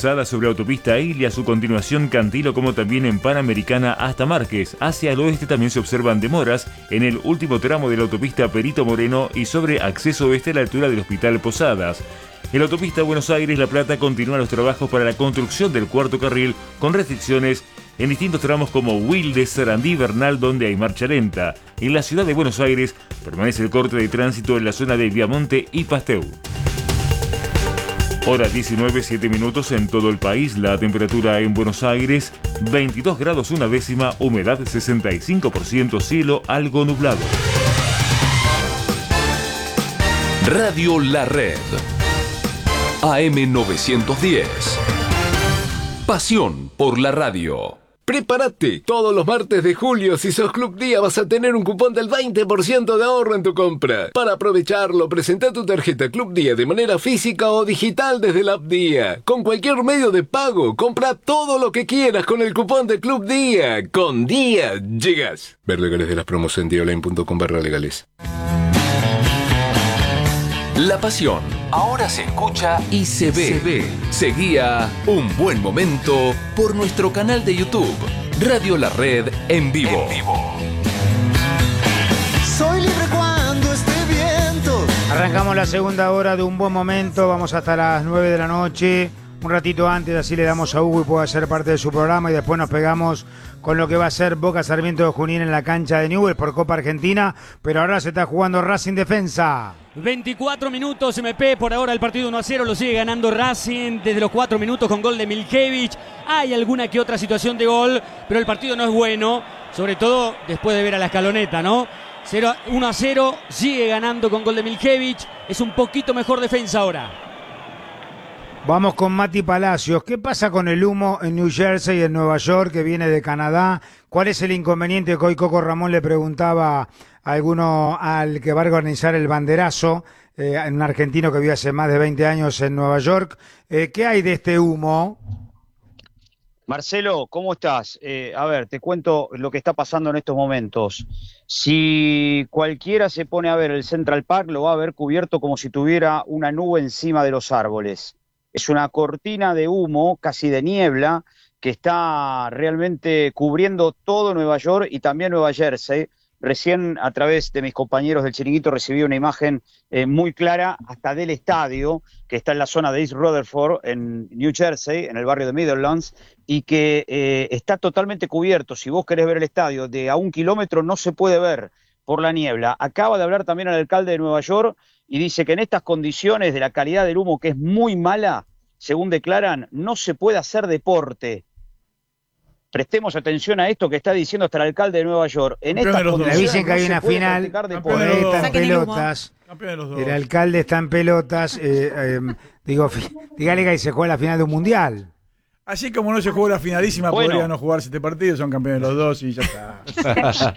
colapsada sobre autopista Ilia, su continuación Cantilo, como también en Panamericana hasta Márquez. Hacia el oeste también se observan demoras en el último tramo de la autopista Perito Moreno y sobre acceso oeste a la altura del Hospital Posadas. En la autopista Buenos Aires-La Plata continúan los trabajos para la construcción del cuarto carril con restricciones en distintos tramos como Wilde, Sarandí, Bernal, donde hay marcha lenta. En la ciudad de Buenos Aires permanece el corte de tránsito en la zona de Viamonte y Pasteur. Hora 19:07 en todo el país. La temperatura en Buenos Aires 22 grados una décima, humedad 65%, cielo algo nublado. Radio La Red. AM910. Pasión por la radio. Prepárate, todos los martes de julio, si sos Club Día, vas a tener un cupón del 20% de ahorro en tu compra. Para aprovecharlo, presenta tu tarjeta Club Día de manera física o digital desde la app Día. Con cualquier medio de pago, compra todo lo que quieras con el cupón de Club Día. Con Día llegas. Ver legales de las promos en diaonline.com/legales. La pasión ahora se escucha y se ve. Seguía Un Buen Momento por nuestro canal de YouTube, Radio La Red en vivo. Soy libre cuando esté viento. Arrancamos la segunda hora de Un Buen Momento, vamos hasta las 9 de la noche. Un ratito antes, así le damos a Hugo y puede ser parte de su programa, y después nos pegamos con lo que va a ser Boca Sarmiento de Junín en la cancha de Newell's por Copa Argentina, pero ahora se está jugando Racing Defensa. 24 minutos MP, por ahora el partido 1-0 lo sigue ganando Racing desde los 4 minutos con gol de Milkevich. Hay alguna que otra situación de gol, pero el partido no es bueno, sobre todo después de ver a la escaloneta, ¿no? 1-0, sigue ganando con gol de Milkevich, es un poquito mejor defensa ahora. Vamos con Mati Palacios. ¿Qué pasa con el humo en New Jersey y en Nueva York que viene de Canadá? ¿Cuál es el inconveniente que hoy Coco Ramón le preguntaba a alguno al que va a organizar el banderazo, un argentino que vive hace más de 20 años en Nueva York? ¿Qué hay de este humo? Marcelo, ¿cómo estás? A ver, te cuento lo que está pasando en estos momentos. Si cualquiera se pone a ver el Central Park, lo va a ver cubierto como si tuviera una nube encima de los árboles. Es una cortina de humo, casi de niebla, que está realmente cubriendo todo Nueva York y también Nueva Jersey. Recién, a través de mis compañeros del Chiringuito, recibí una imagen muy clara hasta del estadio, que está en la zona de East Rutherford, en New Jersey, en el barrio de Meadowlands, y que está totalmente cubierto. Si vos querés ver el estadio de a 1 kilómetro, no se puede ver por la niebla. Acaba de hablar también el alcalde de Nueva York y dice que en estas condiciones de la calidad del humo, que es muy mala, según declaran, no se puede hacer deporte. Prestemos atención a esto que está diciendo hasta el alcalde de Nueva York. En estas condiciones le dicen que hay una final, está en pelotas. El alcalde está en pelotas. Dígale que ahí se juega la final de un mundial. Así como no se jugó la finalísima, podría no jugarse este partido, son campeones los dos y ya está.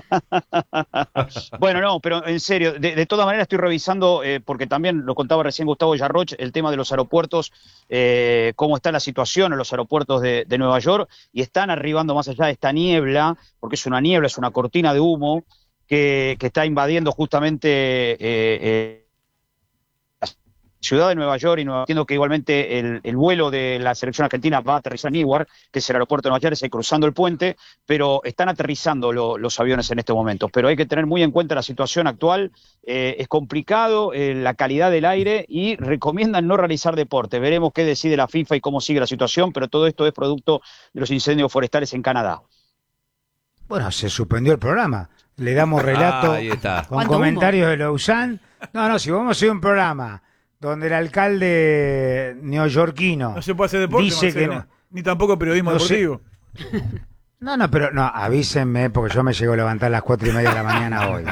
Bueno, no, pero en serio, de todas maneras estoy revisando, porque también lo contaba recién Gustavo Yarroch, el tema de los aeropuertos, cómo está la situación en los aeropuertos de Nueva York, y están arribando más allá de esta niebla, porque es una niebla, es una cortina de humo que está invadiendo justamente ciudad de Nueva York, y entiendo que igualmente el vuelo de la selección argentina va a aterrizar en Newark, que es el aeropuerto de Nueva Jersey, cruzando el puente, pero están aterrizando los aviones en este momento. Pero hay que tener muy en cuenta la situación actual, es complicado la calidad del aire y recomiendan no realizar deporte. Veremos qué decide la FIFA y cómo sigue la situación, pero todo esto es producto de los incendios forestales en Canadá. Bueno, se suspendió el programa. Le damos relato con comentarios de Lausanne. No, si vamos a hacer un programa donde el alcalde neoyorquino no se puede hacer deporte, dice Marcelo, que no, ni tampoco periodismo deportivo. Pero avísenme, porque yo me llego a levantar a las 4:30 de la mañana hoy.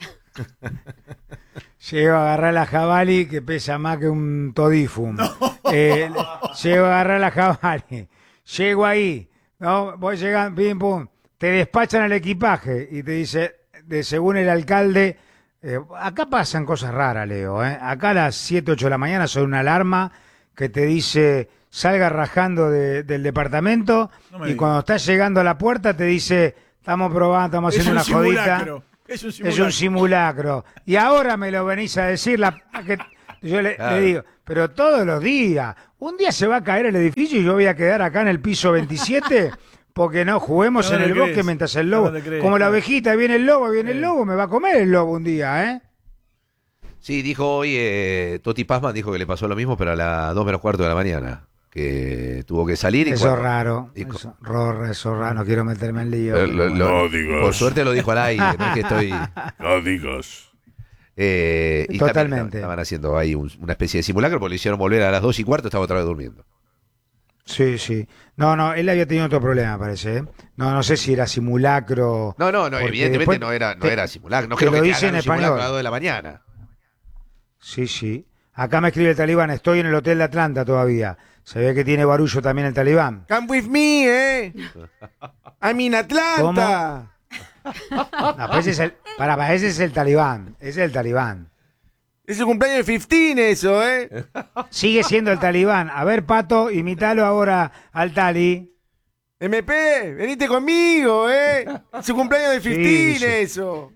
Llego a agarrar la jabalí, que pesa más que un todifum. Llego a agarrar la jabalí. Llego ahí, ¿no? Voy llegando, pim, pum. Te despachan el equipaje y te dice, según el alcalde, acá pasan cosas raras, Leo. Acá a las 7, 8 de la mañana son una alarma que te dice salga rajando del departamento, y cuando estás llegando a la puerta te dice estamos probando, estamos haciendo una jodita. Es un simulacro. Y ahora me lo venís a decir, yo le digo, pero todos los días, un día se va a caer el edificio y yo voy a quedar acá en el piso 27 porque no juguemos en el bosque mientras el lobo, como la ovejita, viene el lobo, me va a comer el lobo un día, ¿eh? Sí, dijo hoy, Toti Pazman dijo que le pasó lo mismo, pero a las 2 menos cuarto de la mañana, que tuvo que salir. Eso es raro, eso raro, no quiero meterme en lío. No digas. Por suerte lo dijo al aire, no es que estoy... No digas. Y totalmente. Estaban haciendo ahí una especie de simulacro, porque le hicieron volver a las 2 y cuarto, estaba otra vez durmiendo. Sí. No, él había tenido otro problema, parece, ¿eh? No sé si era simulacro. No, evidentemente no era simulacro. No creo que lo dice en español. A las 2 de la mañana. Sí. Acá me escribe el talibán, estoy en el hotel de Atlanta todavía. Se ve que tiene barullo también el talibán. Come with me, I'm in Atlanta. No, pues ese es el talibán. Ese es el talibán. Es el cumpleaños de 15 eso, Sigue siendo el talibán. A ver, Pato, imítalo ahora al Tali. MP, venite conmigo, Es su cumpleaños de 15 sí. eso.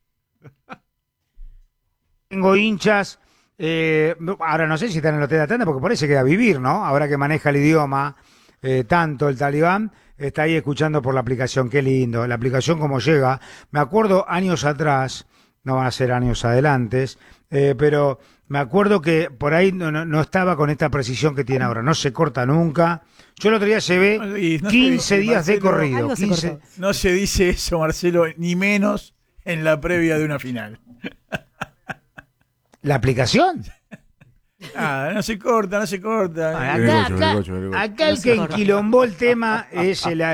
Tengo hinchas. Ahora no sé si están en el hotel de Atlanta porque por ahí se queda a vivir, ¿no? Ahora que maneja el idioma tanto el talibán, está ahí escuchando por la aplicación. Qué lindo. La aplicación como llega. Me acuerdo años atrás, no van a ser años adelantes, pero me acuerdo que por ahí no estaba con esta precisión que tiene ahora. No se corta nunca. Yo el otro día llevé 15 días de corrido. No se dice eso, Marcelo, ni menos en la previa de una final. ¿La aplicación? No se corta. Acá el que enquilombó el tema es el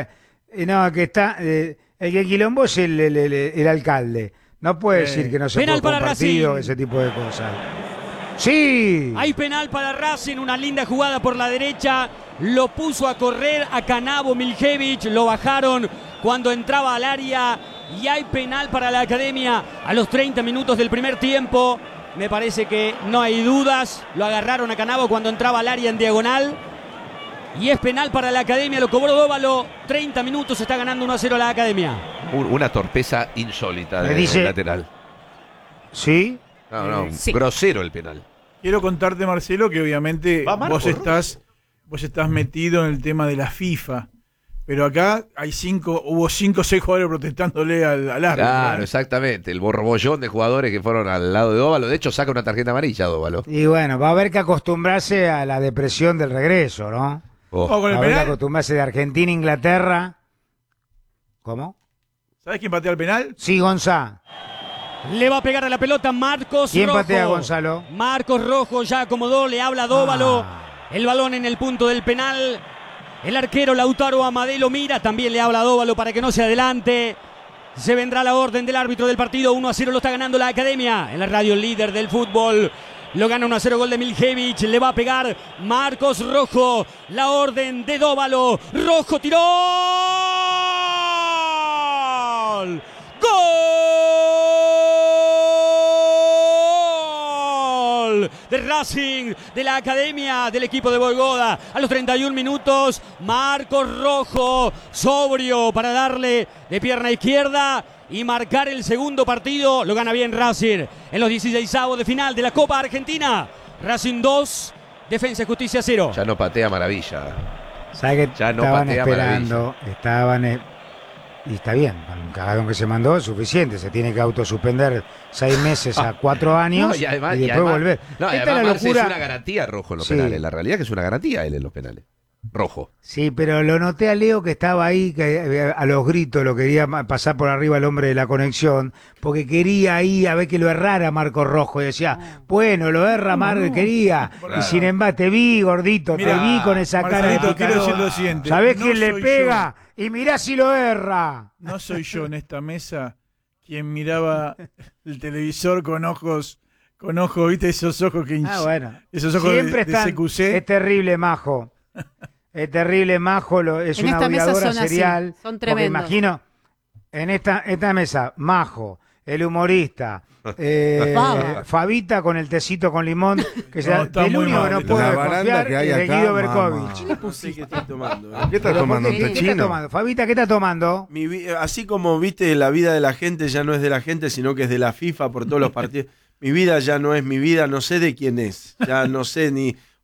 que enquilombó es el alcalde. No puede decir que no se puede compartir ese tipo de cosas. ¡Sí! Hay penal para Racing, una linda jugada por la derecha. Lo puso a correr a Canavo Miljevic, lo bajaron cuando entraba al área. Y hay penal para la Academia a los 30 minutos del primer tiempo. Me parece que no hay dudas. Lo agarraron a Canavo cuando entraba al área en diagonal. Y es penal para la Academia. Lo cobró Dóvalo. 30 minutos, está ganando 1-0 la Academia. Una torpeza insólita del lateral. ¿Sí? No, sí. Grosero el penal. Quiero contarte, Marcelo, que obviamente vos estás metido en el tema de la FIFA. Pero acá hubo 5 o 6 jugadores protestándole al árbitro. Claro, exactamente. El borbollón de jugadores que fueron al lado de Dóvalo. De hecho, saca una tarjeta amarilla Dóvalo. Y bueno, va a haber que acostumbrarse a la depresión del regreso, ¿no? ¿Con el va a haber que penal? acostumbrarse de Argentina a Inglaterra. ¿Cómo? ¿Sabes quién patea el penal? Sí, Gonzalo. Le va a pegar a la pelota Marcos ¿Quién Rojo. patea, Gonzalo? Marcos Rojo ya acomodó, le habla a Dóvalo. El balón en el punto del penal. El arquero Lautaro Amadé lo mira, también le habla a Dóvalo para que no se adelante. Se vendrá la orden del árbitro del partido. 1-0 lo está ganando la Academia. En la radio líder del fútbol. Lo gana 1-0 gol de Miljevic. Le va a pegar Marcos Rojo. La orden de Dóvalo. Rojo tiró. ¡Gol! De Racing, de la Academia, del equipo de Boygoda. A los 31 minutos, Marcos Rojo, sobrio para darle de pierna izquierda y marcar el segundo partido. Lo gana bien Racing en los 16avos de final de la Copa Argentina. Racing 2, Defensa y Justicia 0. Ya no patea maravilla. ¿Sabes que ya no estaban patea esperando? Y está bien, para un cagadón que se mandó es suficiente. Se tiene que autosuspender 6 meses a 4 años y después volver. Esta es la locura. Es una garantía Rojo en los penales. La realidad es que es una garantía él en los penales. Rojo. Sí, pero lo noté a Leo que estaba ahí, que a los gritos lo quería pasar por arriba el hombre de la conexión, porque quería ahí a ver que lo errara Marco Rojo. Y decía, bueno, lo erra Marco, quería. Y sin embargo, te vi, gordito, te vi con esa cara de picador. ¿Sabés quién le pega? Y mirá si lo erra. No soy yo en esta mesa quien miraba el televisor con ojos, ¿viste? Esos ojos que bueno. Esos ojos siempre de están, CQC. Es terrible, Majo. Es terrible, Majo. Es en una aulladora serial. Son tremendos. Imagino, en esta mesa, Majo, el humorista, Fabita con el tecito con limón, que el único que no puede confiar es Guido Berkovich. No sé qué estoy tomando. ¿Qué estás tomando? ¿Qué está tomando? Fabita, ¿qué está tomando? Así como, viste, la vida de la gente ya no es de la gente, sino que es de la FIFA por todos los partidos. Mi vida ya no es mi vida, no sé de quién es. Ya no sé ni...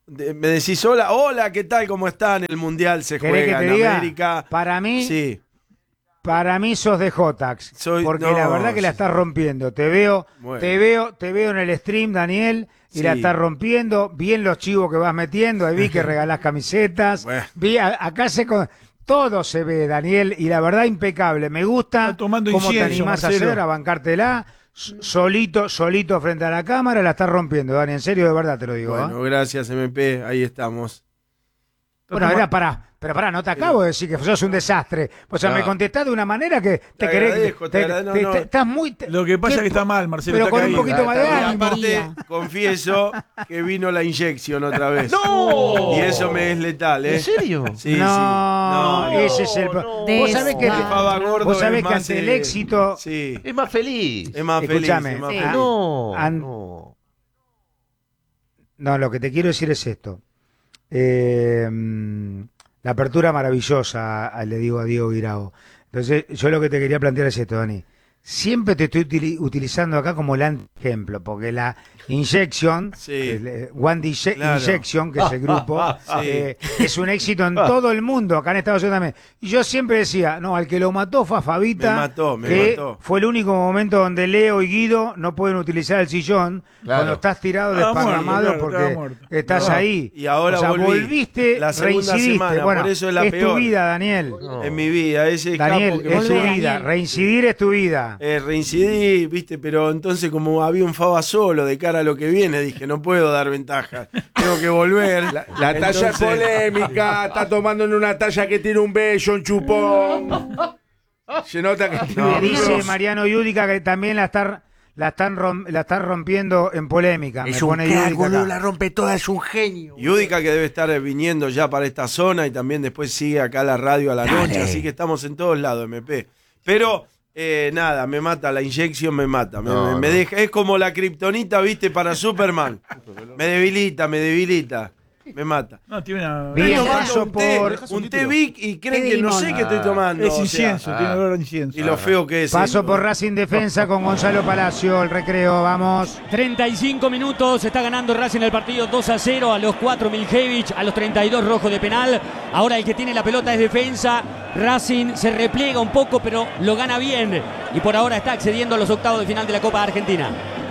me decís hola, ¿qué tal? ¿Cómo están? El Mundial se juega en América. Para mí, sí. Para mí sos de Jotax, porque la verdad que la estás rompiendo. Te veo en el stream, Daniel, y la estás rompiendo. Bien los chivos que vas metiendo, ahí vi que regalás camisetas. Vi acá todo se ve, Daniel, y la verdad impecable. Me gusta cómo te animás a hacer, a bancártela. Solito frente a la cámara, la estás rompiendo, Dani, en serio, de verdad te lo digo. Bueno, gracias, MP, ahí estamos. Bueno, pero pará, no te acabo de decir que sos un desastre. O sea, me contestás de una manera que te querés. Estás muy. Lo que pasa es que está mal, Marcelo. Pero con un poquito más de ánimo. Aparte, confieso que vino la inyección otra vez. ¡No! Y eso me es letal, ¿eh? ¿En serio? Sí, no, ese es el. Vos sabés que ante el éxito. Sí. Es más feliz. Es más Escuchame, feliz. No, lo que te quiero decir es esto. La apertura maravillosa, le digo a Diego Guirao. Entonces, yo lo que te quería plantear es esto, Dani. Siempre te estoy utilizando acá como el ejemplo, porque la Injection, Injection, que es el grupo, es un éxito en todo el mundo, acá en Estados Unidos también. Y yo siempre decía, no, al que lo mató fue a Fabita, me mató. Fue el único momento donde Leo y Guido no pueden utilizar el sillón cuando estás tirado desparramado porque estás ahí. Y ahora volviste, la segunda reincidiste. semana, Bueno, por eso es la es peor. tu vida, Daniel. Es mi vida, ese Daniel, capo que es tu vida. Reincidir es tu vida. Reincidí, viste, pero entonces como había un Faba solo de cara a lo que viene, dije, no puedo dar ventaja, tengo que volver. La talla es polémica, está tomando en una talla que tiene un bello, un chupón. Se nota que me dice Mariano Yudica que también la está rompiendo en polémica. Es un crack, la rompe toda, es un genio. Yudica que debe estar viniendo ya para esta zona y también después sigue acá la radio a la noche, así que estamos en todos lados, MP. Pero nada, me mata, la inyección me mata, me deja, es como la kriptonita, viste, para Superman. Me debilita, me mata. No, tiene una... Bien, un té Vic y creen que no sé qué estoy tomando. Es incienso, tiene olor a incienso. Y lo feo que es. Paso por Racing Defensa con Gonzalo Palacio, el recreo, vamos. 35 minutos, está ganando Racing el partido 2-0, a los 4 Miljevic, a los 32 rojo de penal. Ahora el que tiene la pelota es Defensa. Racing se repliega un poco, pero lo gana bien. Y por ahora está accediendo a los octavos de final de la Copa Argentina.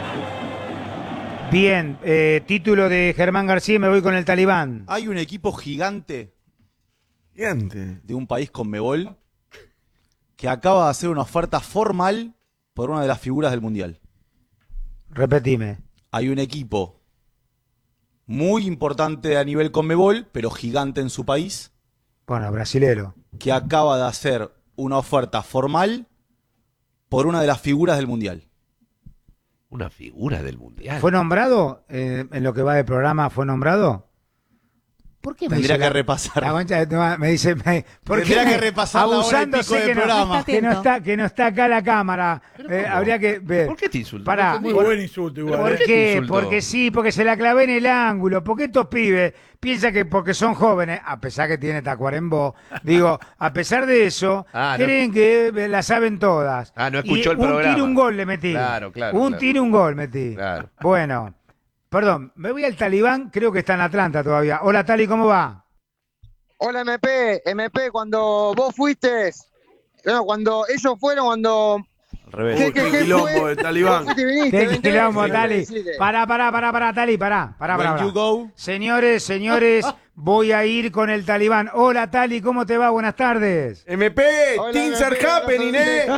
Bien, título de Germán García, me voy con el Talibán. Hay un equipo gigante de un país Conmebol que acaba de hacer una oferta formal por una de las figuras del Mundial. Repetime. Hay un equipo muy importante a nivel Conmebol, pero gigante en su país. Bueno, brasilero. Que acaba de hacer una oferta formal por una de las figuras del Mundial. Una figura del Mundial. ¿Fue nombrado? En lo que va del programa, ¿fue nombrado? ¿Por qué me tendría que repasar? Me dice, tendría que repasar abusándose del programa. Que no está acá la cámara. Habría que ver. ¿Por qué te insultó? Muy buen insulto igual. ¿Por qué? Porque sí, porque se la clavé en el ángulo. Porque estos pibes piensan que porque son jóvenes, a pesar que tiene Tacuarembó, digo, a pesar de eso, creen que la saben todas. No escuchó el programa. Un tiro, un gol le metí. Claro. Tiro, un gol metí. Claro. Bueno. Perdón, me voy al Talibán, creo que está en Atlanta todavía. Hola, Tali, ¿cómo va? Hola, MP, cuando vos fuiste, cuando ellos fueron, cuando... Al revés. ¿Qué quilombo del Talibán? ¿Qué quilombo, Tali? Pará, Tali, pará. Señores, voy a ir con el Talibán. Hola, Tali, ¿cómo te va? Buenas tardes. MP, things are happening,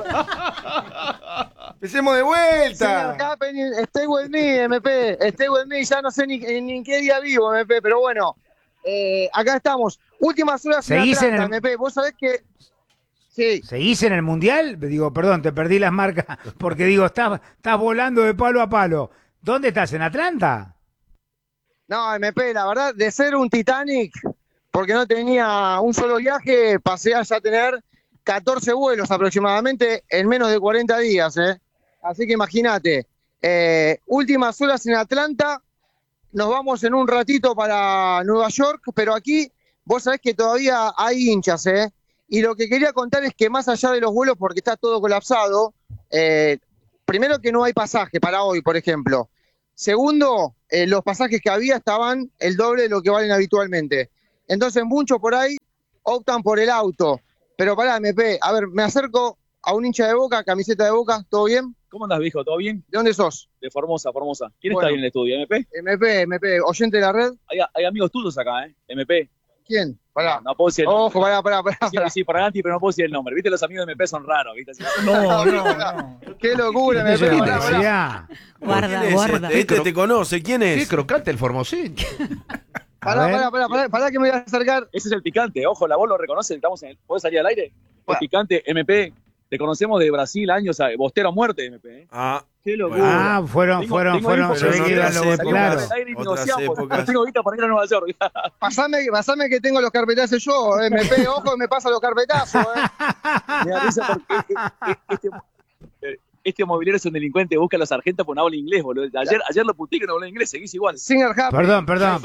Empecemos de vuelta. Stay with me, MP. Stay with me. Ya no sé ni en qué día vivo, MP, pero bueno. Acá estamos. Últimas horas en Atlanta, MP. Vos sabés que... Sí. ¿Seguís en el Mundial? Digo, perdón, te perdí las marcas porque digo, estás volando de palo a palo. ¿Dónde estás? ¿En Atlanta? No, MP, la verdad, de ser un Titanic, porque no tenía un solo viaje, pasé a ya tener 14 vuelos aproximadamente en menos de 40 días, Así que imagínate, últimas horas en Atlanta, nos vamos en un ratito para Nueva York, pero aquí vos sabés que todavía hay hinchas, Y lo que quería contar es que más allá de los vuelos, porque está todo colapsado, primero que no hay pasaje para hoy, por ejemplo. Segundo, los pasajes que había estaban el doble de lo que valen habitualmente. Entonces muchos por ahí optan por el auto. Pero pará, MP, a ver, me acerco a un hincha de Boca, camiseta de Boca, ¿todo bien? ¿Cómo andás, viejo? ¿Todo bien? ¿De dónde sos? De Formosa. ¿Quién Bueno. está ahí en el estudio? ¿MP? MP, oyente de la red. Hay amigos tuyos acá, MP. ¿Quién? Pará. No puedo decir el Ojo, nombre. pará. Sí, para adelante, pero no puedo decir el nombre. ¿Viste? Los amigos de MP son raros, ¿viste? No. Qué locura, Eso MP. es Pará. intensidad. ¿Quién es este te conoce. ¿Quién es? Qué crocante el formoseño. Pará que me voy a acercar. Ese es el picante. Ojo, la voz lo reconoce. ¿Podés salir al aire? El picante, MP. Te conocemos de Brasil, años, Bostero a muerte, MP. Qué locura. Ah, fueron, se ve que iban los claro. No tengo guita para ir a Nueva York. Pasame que tengo los carpetazos yo, MP, ojo, me pasa los carpetazos, Me da risa porque este mobiliario es un delincuente, busca a los sargentos porque no habla inglés, boludo. Ayer lo puté que no habla inglés, seguís igual. Perdón.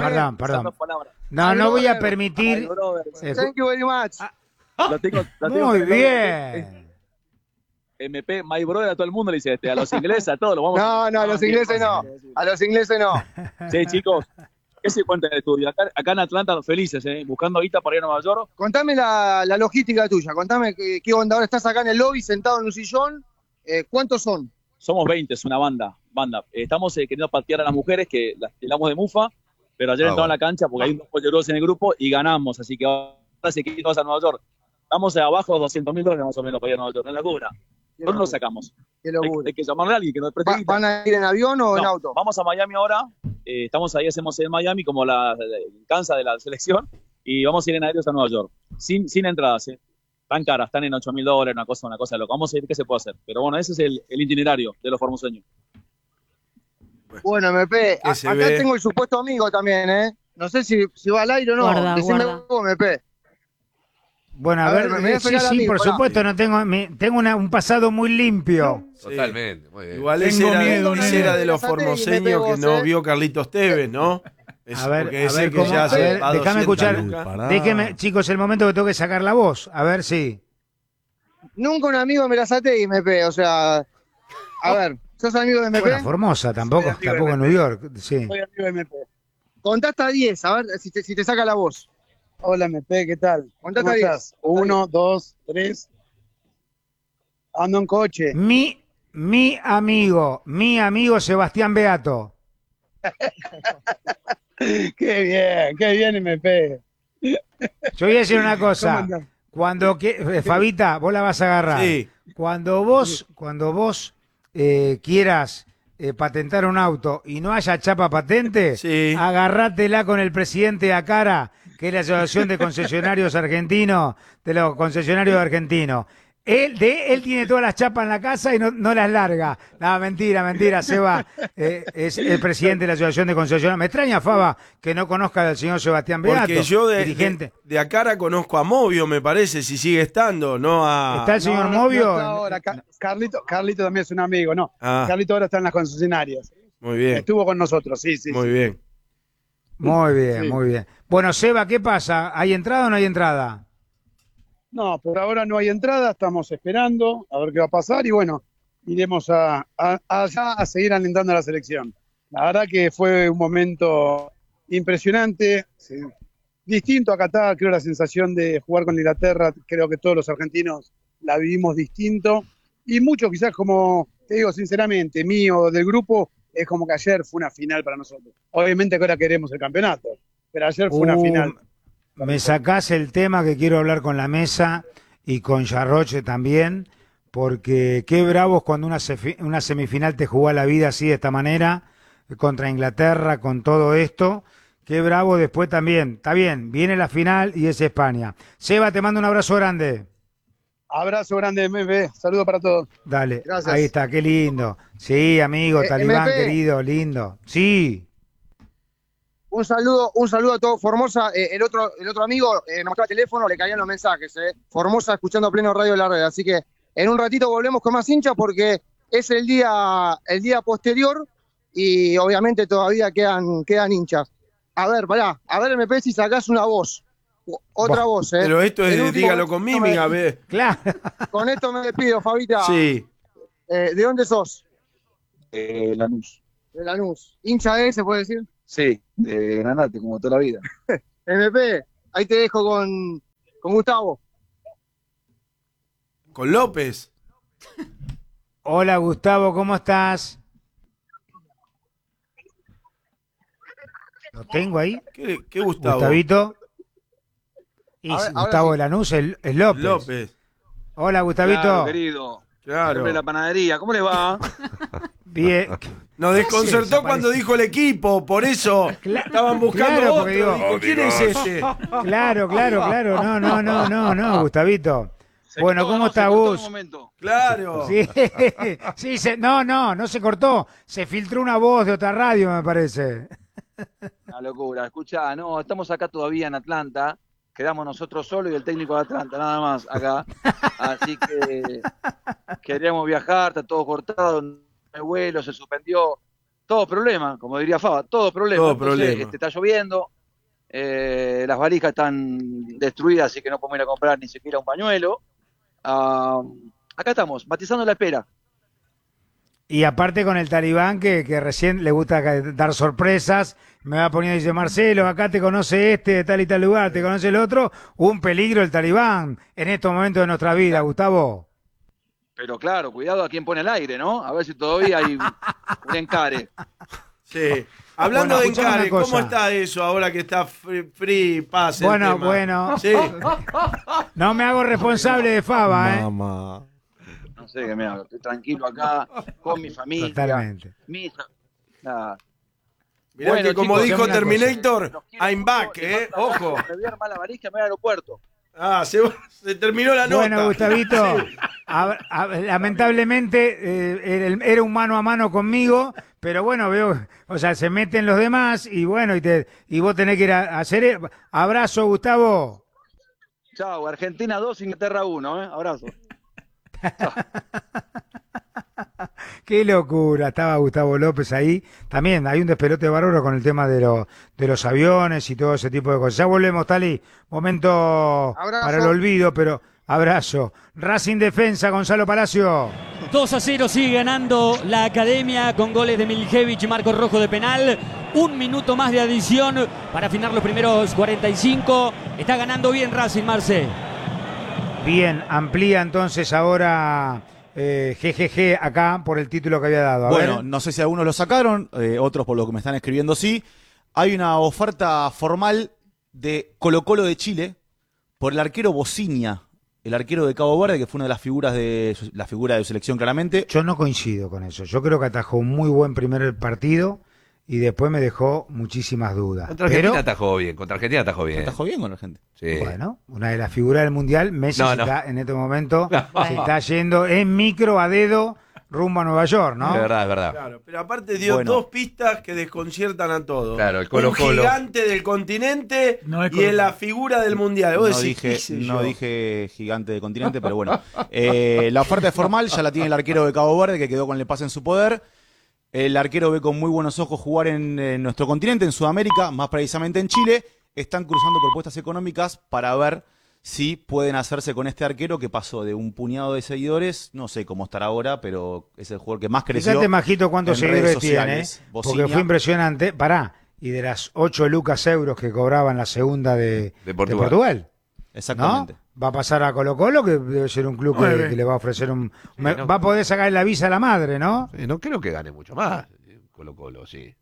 No voy a permitir. Thank you very much. Lo tengo Muy bien. MP, my brother, a todo el mundo le dice a los ingleses, a todos los vamos. No, a los ingleses no. A los ingleses no. Sí, chicos, ¿qué se cuenta en el estudio? Acá en Atlanta, felices, buscando guita para ir a Nueva York. Contame la logística tuya, contame qué onda. Ahora estás acá en el lobby, sentado en un sillón. ¿Cuántos son? Somos 20, es una banda. Estamos queriendo patear a las mujeres, que las tiramos de mufa, pero ayer entramos a la cancha porque hay unos polleros en el grupo y ganamos, así que ahora se quiere ir a Nueva York. Estamos abajo de $200.000 más o menos para ir a Nueva York, en la cubra. ¿Dónde lo sacamos? Qué locura. Hay que llamarle a alguien que nos preste guita. ¿Van a ir en avión o en auto? Vamos a Miami ahora. Estamos ahí, hacemos en Miami como la cansa de la selección. Y vamos a ir en aéreos a Nueva York. Sin entradas, Tan caras, están en $8.000, una cosa loca. Vamos a ver qué se puede hacer. Pero bueno, ese es el itinerario de los formoseños. Bueno, MP, acá tengo el supuesto amigo también, No sé si va al aire o no. Decime vos, MP. Bueno, a ver, sí, por supuesto, no tengo un pasado muy limpio. Totalmente, muy bien. Igual ese era de los formoseños que no vio Carlitos Tevez, ¿no? A ver, déjame escuchar. Déjeme, chicos, el momento que tengo que sacar la voz. A ver si. Nunca un amigo me la saté y MP, o sea. A ver, ¿sos amigo de MP? Bueno, Formosa, tampoco en New York. Sí. Soy amigo de MP. Contá hasta 10, a ver si te saca la voz. Hola, MP, ¿qué tal? ¿Cómo estás? 1, 2, 3. Ando en coche. Mi amigo Sebastián Beato. Qué bien, MP. Yo voy a decir una cosa. Fabita, vos la vas a agarrar. Sí. Cuando vos quieras patentar un auto y no haya chapa patente, agarrátela con el presidente a cara, que es la Asociación de Concesionarios Argentinos, de los concesionarios argentinos. Él tiene todas las chapas en la casa y no las larga. No, mentira, Seba es el presidente de la Asociación de Concesionarios. Me extraña, Faba, que no conozca al señor Sebastián Beato, porque yo dirigente. De acá conozco a Movio, me parece, si sigue estando, no a... ¿Está el señor Movio? No ahora. Carlito también es un amigo, ¿no? Carlito ahora está en las concesionarias. Muy bien. Estuvo con nosotros, sí. Muy bien. Muy bien. Bueno, Seba, ¿qué pasa? ¿Hay entrada o no hay entrada? No, por ahora no hay entrada, estamos esperando a ver qué va a pasar y bueno, iremos allá a seguir alentando a la selección. La verdad que fue un momento impresionante, distinto a Qatar, creo la sensación de jugar con Inglaterra, creo que todos los argentinos la vivimos distinto y mucho quizás como, te digo sinceramente, mío, del grupo, es como que ayer fue una final para nosotros. Obviamente que ahora queremos el campeonato, pero ayer fue una final. Me sacás el tema que quiero hablar con la mesa y con Yarroche también, porque qué bravos cuando una semifinal te jugó la vida así de esta manera, contra Inglaterra, con todo esto. Qué bravo después también. Está bien, viene la final y es España. Seba, te mando un abrazo grande. Abrazo grande, MP. Saludos para todos. Dale, gracias. Ahí está, qué lindo. Sí, amigo, Talibán, MP. querido, lindo. Sí. Un saludo a todo Formosa. El otro amigo me mostraba el teléfono, le caían los mensajes. Formosa escuchando pleno Radio de la Red. Así que en un ratito volvemos con más hinchas porque es el día posterior y obviamente todavía quedan hinchas. A ver, MP, si sacás una voz. Otra voz, Pero esto es, dígalo con mímica, a ver. Claro. Con esto me despido, Fabita. Sí. ¿De dónde sos? Lanús. de Lanús. ¿Hincha de se puede decir? Sí, de Granate, como toda la vida. MP, ahí te dejo con Gustavo. Con López. Hola Gustavo, ¿cómo estás? ¿Lo tengo ahí? ¿Qué Gustavo? Gustavito. Y Ahora Gustavo sí. de Lanús es López. López. Hola Gustavito. Claro, querido. Claro. De la panadería, ¿cómo le va? Bien. Nos desconcertó cuando dijo el equipo, por eso estaban buscando Claro, otro. porque digo, Dijo, ¿quién es este? Claro. No, Gustavito. Bueno, ¿cómo está Gus? Claro. Sí, no se cortó. Se filtró una voz de otra radio, me parece. Una locura. Escucha, no, estamos acá todavía en Atlanta. Quedamos nosotros solos y el técnico de Atlanta, nada más acá. Así que queríamos viajar, está todo cortado, no hay vuelo, se suspendió. Todo problema, como diría Faba, todo problema. Todo Entonces, problema. está lloviendo, las valijas están destruidas, así que no podemos ir a comprar ni siquiera un pañuelo. Acá estamos, matizando la espera. Y aparte con el Talibán, que recién le gusta dar sorpresas, me va poniendo y dice, Marcelo, acá te conoce este de tal y tal lugar, te conoce el otro, un peligro el Talibán en estos momentos de nuestra vida, Gustavo. Pero claro, cuidado a quien pone el aire, ¿no? A ver si todavía hay un encare. Sí. Hablando Bueno, de escuchame encare, una cosa. ¿cómo está eso ahora que está free pass el Bueno, tema? bueno. Sí. No me hago responsable de Faba, Mamá. No sé qué me hago, estoy tranquilo acá con mi familia. Totalmente. Mi hija. Nada. Mirá Bueno, que como chicos, dijo hacemos una Terminator, cosa. Los quiero I'm mucho back, y más ojo. Me voy a armar la varija, me voy al aeropuerto. Ah, se terminó la nota. Bueno, Gustavito, Sí. lamentablemente era un mano a mano conmigo, pero bueno, veo, o sea, se meten los demás y bueno, y vos tenés que ir a hacer... Abrazo, Gustavo. Chao, Argentina 2, Inglaterra 1, abrazo. Qué locura, estaba Gustavo López ahí. También hay un despelote bárbaro con el tema de los aviones y todo ese tipo de cosas. Ya volvemos, Tali. Momento Abrazo. para el olvido, pero abrazo. Racing Defensa, Gonzalo Palacio. 2-0 sigue ganando la Academia con goles de Miljevich y Marcos Rojo de penal. Un minuto más de adición para afinar los primeros 45. Está ganando bien Racing, Marce. Bien, amplía entonces ahora GGG acá por el título que había dado. A Bueno, ver. no sé si algunos lo sacaron, otros por lo que me están escribiendo sí. Hay una oferta formal de Colo-Colo de Chile por el arquero Bociña, el arquero de Cabo Verde, que fue una de las figuras de la figura de su selección claramente. Yo no coincido con eso. Yo creo que atajó un muy buen primer partido y después me dejó muchísimas dudas. Contra Argentina atajó bien, contra Argentina atajó bien. Atajó bien con la gente. Sí. Bueno, una de las figuras del Mundial, Messi No, se no. está, en este momento se está yendo en micro a dedo rumbo a Nueva York, ¿no? Es verdad, es verdad. Claro, pero aparte dio Bueno. dos pistas que desconciertan a todos. Claro, el Un Colo-Colo. gigante del continente No es y en la Colo-Colo. figura del mundial. Vos No decís, dije, qué sé no yo. dije gigante de continente, pero bueno. La oferta es formal, ya la tiene el arquero de Cabo Verde, que quedó con el pase en su poder. El arquero ve con muy buenos ojos jugar en nuestro continente, en Sudamérica, más precisamente en Chile. Están cruzando propuestas económicas para ver si pueden hacerse con este arquero que pasó de un puñado de seguidores, no sé cómo estará ahora, pero es el jugador que más creció. Fíjate, Majito, cuántos en redes seguidores tiene, sociales. porque Bociña. fue impresionante. Pará, y de las 8 lucas euros que cobraban la segunda de Portugal. Exactamente. ¿No? Va a pasar a Colo-Colo, que debe ser un club que le va a ofrecer no. va a poder sacar la visa a la madre, ¿no? Sí, no creo que gane mucho más. Colo-Colo, sí.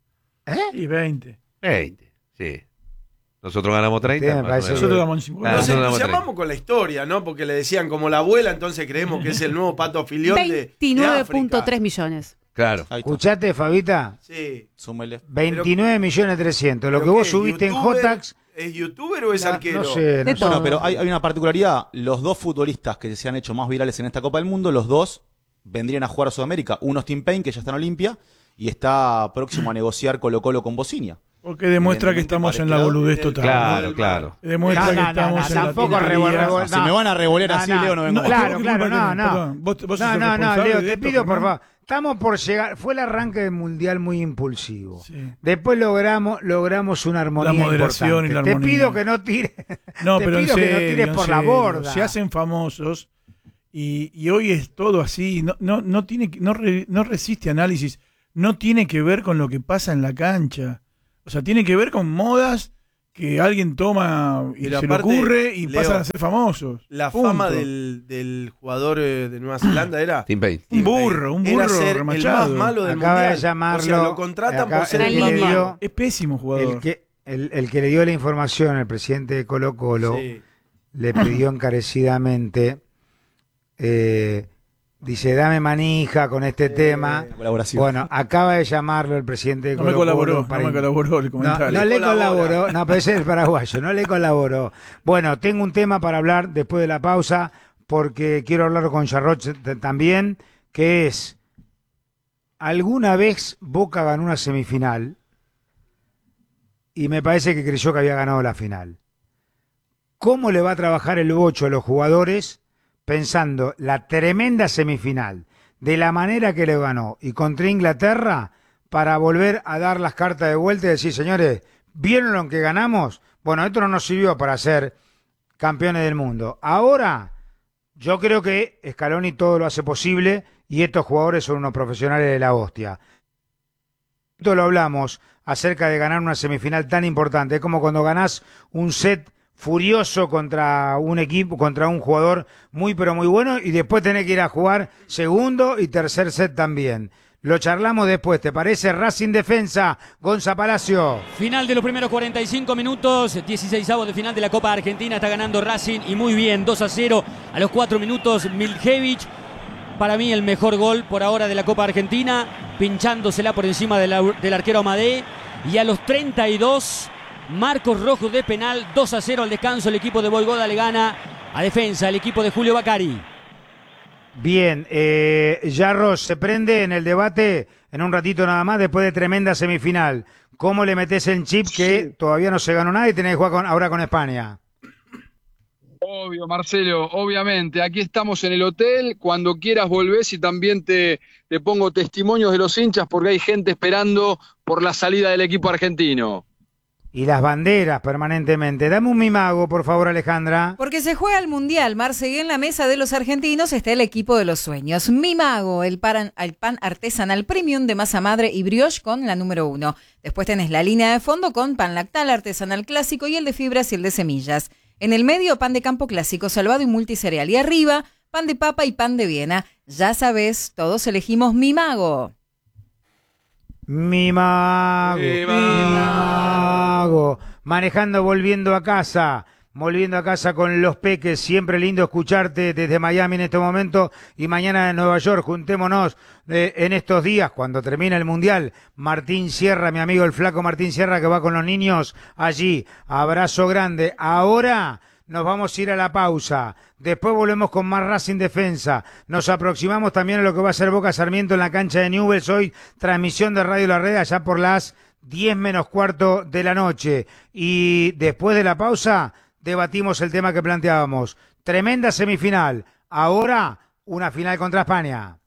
Y 20. 20, sí. Nosotros ganamos 30. Sí, me más o parece menos. Nosotros damos 50. Ah, Nos nosotros ganamos 30. entusiasmamos con la historia, ¿no? Porque le decían como la abuela, entonces creemos que es el nuevo Pato Filión de 29.3 millones. Claro. Escuchate, Fabita, Sí. Súmele. 29.300.000. Lo que ¿Pero vos qué, subiste en youtuber? Jotax, ¿Es youtuber o es arquero? no sé. De no sé. todo. Bueno, pero hay una particularidad. Los dos futbolistas que se han hecho más virales en esta Copa del Mundo, los dos vendrían a jugar a Sudamérica. Uno es Tim Payne, que ya está en Olimpia, y está próximo a negociar Colo-Colo con Bociña. Porque demuestra que estamos en la boludez total. Claro, claro. Demuestra que estamos en la tampoco tontería. Si me van a revolear así, Leo, no vengo. Claro, ¿qué claro, culpa no, tenés? no. Perdón, vos sos el No, responsable Leo, de te esto, pido, por Fernando. favor. Estamos por llegar, fue el arranque del Mundial muy impulsivo. Sí. Después logramos una armonía La moderación importante. y la Te armonía. pido que no tires, No, te pero en pido que no serio, tires en por la serio. borda. Se hacen famosos y hoy es todo así. No resiste análisis. no tiene que ver con lo que pasa en la cancha. O sea, tiene que ver con modas que alguien toma y Pero se le aparte, ocurre y Leo, pasan a ser famosos. La Punto. fama del jugador de Nueva Zelanda era Tim Payne. Un burro Era ser el remachado. más malo del Acaba mundial. de llamarlo. O sea, lo contratan por ser el que más le dio- malo. Es pésimo jugador. el que le dio la información, el presidente de Colo Colo, Sí. le pidió encarecidamente, dice, dame manija con este tema. Colaboración. Bueno, acaba de llamarlo el presidente de No me Colo colaboró, Colo para no me colaboró el comentario. No le colaboró, no, pero ese es el paraguayo, no le colaboró. Bueno, tengo un tema para hablar después de la pausa, porque quiero hablar con Charrot también, que es, ¿alguna vez Boca ganó una semifinal? Y me parece que creyó que había ganado la final. ¿Cómo le va a trabajar el bocho a los jugadores pensando la tremenda semifinal, de la manera que le ganó y contra Inglaterra, para volver a dar las cartas de vuelta y decir, señores, ¿vieron lo que ganamos? Bueno, esto no nos sirvió para ser campeones del mundo. Ahora, yo creo que Scaloni todo lo hace posible y estos jugadores son unos profesionales de la hostia. Esto lo hablamos acerca de ganar una semifinal tan importante. Es como cuando ganás un set furioso contra un equipo, contra un jugador muy pero muy bueno, y después tenés que ir a jugar segundo y tercer set también. Lo charlamos después, ¿te parece? Racing Defensa, Gonza Palacio. Final de los primeros 45 minutos, 16avos de final de la Copa Argentina, está ganando Racing y muy bien, 2-0 a los 4 minutos, Miljevic. Para mí el mejor gol por ahora de la Copa Argentina, pinchándosela por encima del arquero Amadé. Y a los 32, Marcos Rojo de penal, 2-0 al descanso. El equipo de Boygoda le gana a Defensa, el equipo de Julio Bacari. Bien, Yarros se prende en el debate en un ratito nada más, después de tremenda semifinal. ¿Cómo le metes el chip que todavía no se ganó nada y tenés que jugar ahora con España? Obvio, Marcelo, obviamente. Aquí estamos en el hotel. Cuando quieras volvés y también te pongo testimonios de los hinchas porque hay gente esperando por la salida del equipo argentino. Y las banderas permanentemente. Dame un mimago, por favor, Alejandra. Porque se juega el Mundial, Marce, y en la mesa de los argentinos está el equipo de los sueños. Mimago, el pan artesanal premium de masa madre y brioche con la número 1. Después tenés la línea de fondo con pan lactal artesanal clásico y el de fibras y el de semillas. En el medio, pan de campo clásico, salvado y multicereal. Y arriba, pan de papa y pan de Viena. Ya sabes, todos elegimos Mimago. Mimago. Manejando, volviendo a casa con los peques. Siempre lindo escucharte desde Miami en este momento y mañana en Nueva York. Juntémonos en estos días cuando termina el Mundial. Martín Sierra, mi amigo el flaco Martín Sierra, que va con los niños allí. Abrazo grande. Ahora nos vamos a ir a la pausa. Después volvemos con más Racing Defensa. Nos aproximamos también a lo que va a ser Boca Sarmiento en la cancha de Newell's hoy. Transmisión de Radio La Red allá por las 10 menos cuarto de la noche. Y después de la pausa debatimos el tema que planteábamos. Tremenda semifinal. Ahora una final contra España.